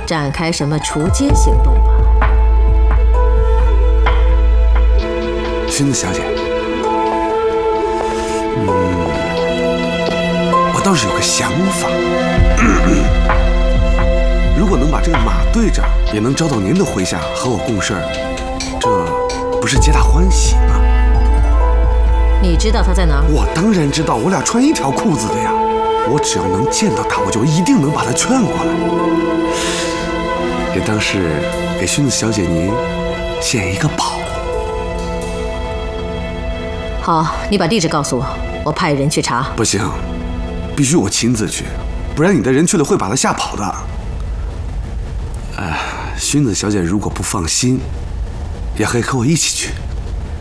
展开什么除奸行动吧。 薰子小姐，我倒是有个想法。如果能把这个马队长也能招到您的麾下和我共事儿，这不是皆大欢喜吗？ 你知道他在哪儿？ 我当然知道，我俩穿一条裤子的呀。我只要能见到他，我就一定能把他劝过来。也当是给薰子小姐您献一个宝。 好，你把地址告诉我，我派人去查。 不行，必须我亲自去，不然你的人去了会把他吓跑的。薰子小姐如果不放心，也可以和我一起去。